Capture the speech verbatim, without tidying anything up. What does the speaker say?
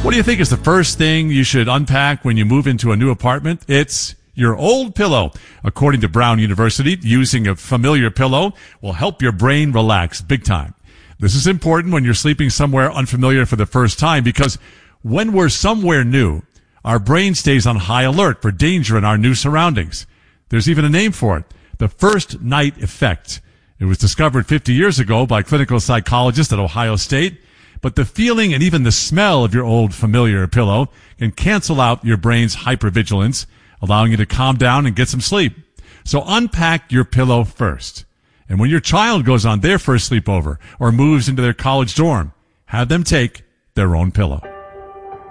What do you think is the first thing you should unpack when you move into a new apartment? It's your old pillow. According to Brown University, using a familiar pillow will help your brain relax big time. This is important when you're sleeping somewhere unfamiliar for the first time, because when we're somewhere new, our brain stays on high alert for danger in our new surroundings. There's even a name for it, the first night effect. It was discovered fifty years ago by clinical psychologists at Ohio State. But the feeling and even the smell of your old familiar pillow can cancel out your brain's hypervigilance, allowing you to calm down and get some sleep. So unpack your pillow first. And when your child goes on their first sleepover or moves into their college dorm, have them take their own pillow.